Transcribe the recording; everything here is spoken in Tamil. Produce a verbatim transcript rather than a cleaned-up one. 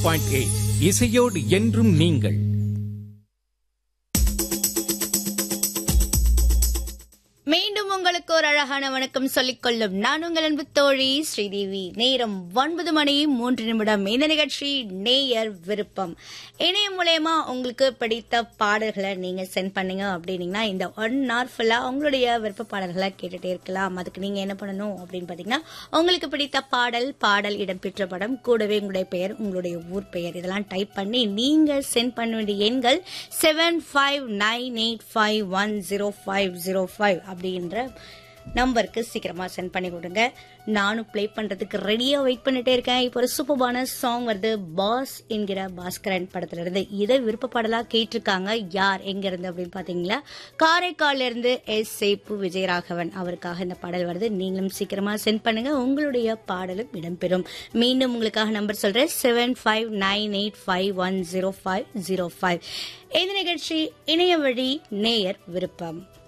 பாயிண்ட் எயிட் இசையோடு என்றும் நீங்கள். மீண்டும் உங்களுக்கு ஒரு அழகான வணக்கம் சொல்லிக் கொள்ளும் நான் உங்கள் அன்பு தோழி ஸ்ரீதேவி. நேரம் ஒன்பது மணி மூன்று நிமிடம். இந்த நிகழ்ச்சி நேயர் விருப்பம். இணையம் மூலயமா உங்களுக்கு பிடித்த பாடல்களை நீங்க சென்ட் பண்ணீங்க அப்படின்னீங்கன்னா இந்த ஒன் ஹவர் ஃபுல்லா உங்களுடைய விருப்ப பாடல்களை கேட்டுட்டே இருக்கலாம். அதுக்கு நீங்க என்ன பண்ணணும் அப்படின்னு பாத்தீங்கன்னா, உங்களுக்கு பிடித்த பாடல், பாடல் இடம்பெற்ற படம், கூடவே உங்களுடைய பெயர், உங்களுடைய ஊர் பெயர் இதெல்லாம் டைப் பண்ணி நீங்க சென்ட் பண்ண வேண்டிய எண்கள் seven five nine eight five one zero five zero five அப்படின்ற நம்பருக்கு சீக்கிரமா சென்ட் பண்ணி கொடுங்க. நானும் பிளே பண்றதுக்கு ரெடியா வெயிட் பண்ணிட்டே இருக்கேன். இப்போ ஒரு சூப்பரான சாங் வருது, பாஸ் என்கிற பாஸ்கரன் படத்துல இருந்து. இதை விருப்ப பாடலா கேட்டிருக்காங்க. யார் எங்க இருந்து அப்படின்னு பாத்தீங்களா, காரைக்கால்ல இருந்து எஸ் சேப்பு விஜயராகவன் அவருக்காக இந்த பாடல் வருது. நீங்களும் சீக்கிரமா சென்ட் பண்ணுங்க, உங்களுடைய பாடலும் இடம்பெறும். மீண்டும் உங்களுக்காக நம்பர் சொல்றேன், seven five nine eight five one zero five zero five. இந்த நிகழ்ச்சி இணைய வழி நேயர் விருப்பம்.